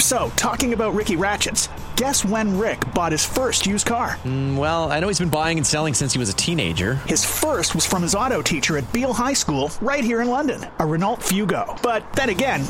So, talking about Ricky Ratchets, guess when Rick bought his first used car? Well, I know he's been buying and selling since he was a teenager. His first was from his auto teacher at Beale High School, right here in London, a Renault Fugo. But then again,